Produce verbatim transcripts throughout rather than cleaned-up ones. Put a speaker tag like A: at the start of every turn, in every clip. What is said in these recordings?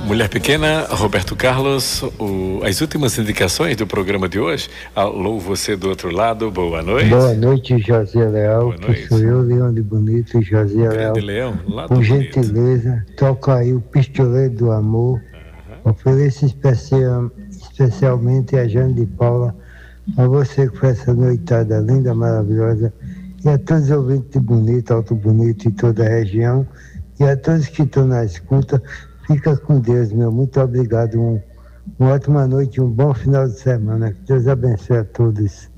A: Mulher Pequena, Roberto Carlos, o, as últimas indicações do programa de hoje. Alô, você do outro lado, boa noite.
B: Boa noite, José Leal,
A: boa noite.
B: Que sou eu, Leão de Bonito, José
A: Grande
B: Leal.
A: Leão, lá
B: Por
A: do
B: gentileza,
A: Bonito.
B: toca aí o Pistoleiro do Amor. Uhum. Ofereço especial, especialmente a Jane de Paula, a você que foi essa noitada linda, maravilhosa, e a todos os ouvintes de Bonito, Alto Bonito e toda a região, e a todos que estão na escuta. Fica com Deus, meu. Muito obrigado. Um, uma ótima noite, um bom final de semana. Que Deus abençoe a todos.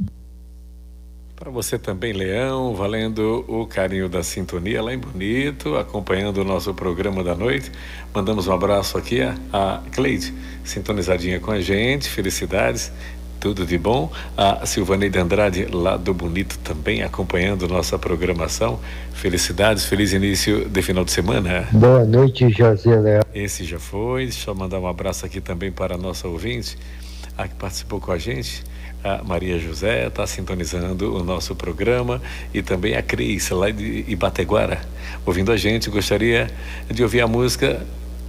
A: Para você também, Leão, valendo o carinho da sintonia lá em Bonito, acompanhando o nosso programa da noite. Mandamos um abraço aqui a, a Cleide, sintonizadinha com a gente. Felicidades. Tudo de bom. A Silvaneide Andrade, lá do Bonito, também acompanhando nossa programação. Felicidades, feliz início de final de semana.
B: Boa noite, José Leal.
A: Esse já foi. Deixa eu mandar um abraço aqui também para a nossa ouvinte, a que participou com a gente, a Maria José, está sintonizando o nosso programa, e também a Cris, lá de Ibateguara, ouvindo a gente. Gostaria de ouvir a música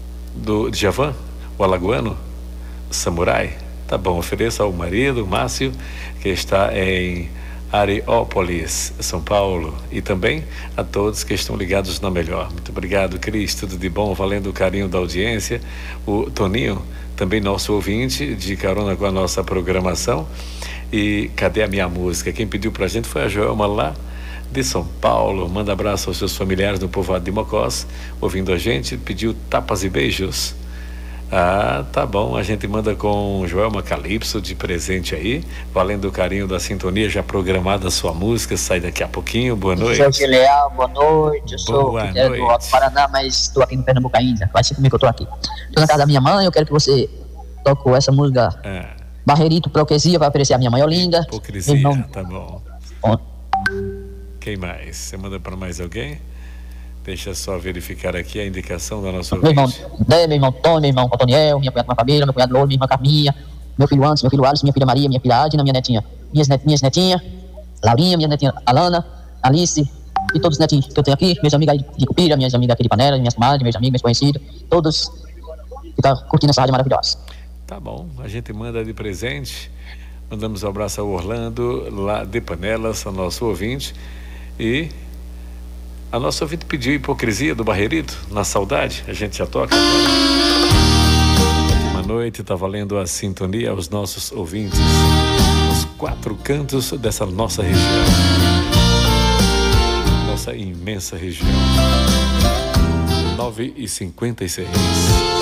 A: do Djavan, o alagoano, Samurai. Tá bom, ofereça ao marido, Márcio, que está em Areópolis, São Paulo, e também a todos que estão ligados na Melhor. Muito obrigado, Cris, tudo de bom, valendo o carinho da audiência. O Toninho, também nosso ouvinte, de carona com a nossa programação. E cadê a minha música? Quem pediu pra gente foi a Joelma, lá de São Paulo. Manda abraço aos seus familiares do povoado de Mocós, ouvindo a gente, pediu tapas e beijos. Ah, tá bom, a gente manda com Joelma Calypso de presente aí, valendo o carinho da sintonia, já programada a sua música, sai daqui a pouquinho. Boa noite.
C: José Leal, boa noite. Eu sou
A: boa
C: noite. do Alto Paraná, mas estou aqui no Pernambuco ainda. Vai ser comigo que eu tô aqui. Estou na casa da minha mãe, eu quero que você toque essa música ah. Barreirito Hipocrisia, vai oferecer a minha mãe Olinda.
A: Hipocrisia,
C: irmão...
A: tá bom. Quem mais? Você manda para mais alguém? Deixa só verificar aqui a indicação da nossa
C: meu irmão Dé, meu irmão Tony, meu irmão Antoniel, minha cunhada, minha família, meu cunhado Louro, minha irmã Carminha, meu filho Anderson, meu filho Alisson, minha filha Maria, minha filha Adina, minha netinha, minhas, net, minhas netinhas, Laurinha, minha netinha Alana, Alice, e todos os netinhos que eu tenho aqui, meus amigos aí de Cupira, minhas amigas aqui de Panela, minhas comadres, meus amigos, meus conhecidos, todos ficam curtindo essa rádio maravilhosa.
A: Tá bom, a gente manda de presente. Mandamos um abraço ao Orlando, lá de Panelas, ao nosso ouvinte. E a nossa ouvinte pediu Hipocrisia do Barreirito, Na Saudade. A gente já toca agora. Ótima noite, tá valendo a sintonia aos nossos ouvintes, os quatro cantos dessa nossa região, nossa imensa região. nove e cinquenta e seis.